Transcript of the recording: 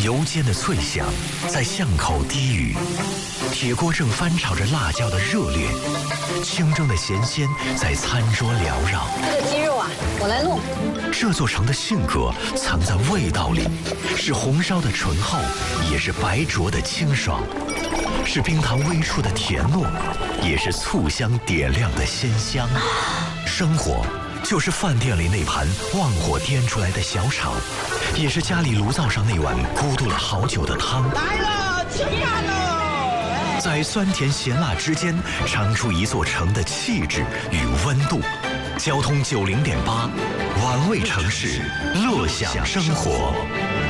油煎的脆响在巷口低语，铁锅正翻炒着辣椒的热烈，清蒸的咸鲜在餐桌缭绕。 这个鸡肉啊，我来弄。 这座城的性格藏在味道里，是红烧的醇厚，也是白灼的清爽，是冰糖微出的甜糯，也是醋香点亮的鲜香。生活就是饭店里那盘旺火颠出来的小炒，也是家里炉灶上那碗咕嘟了好久的汤。 来了，吃饭了！ 在酸甜咸辣之间，尝出一座城的气质与温度。交通90.8，玩味城市，乐享生活。